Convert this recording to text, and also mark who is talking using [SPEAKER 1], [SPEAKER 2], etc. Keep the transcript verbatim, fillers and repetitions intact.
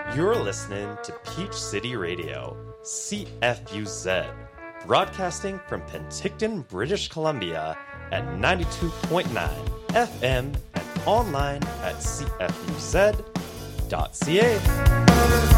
[SPEAKER 1] You're listening to Peach City Radio, C F U Z, broadcasting from Penticton, British Columbia at ninety-two point nine F M and online at c f u z dot c a.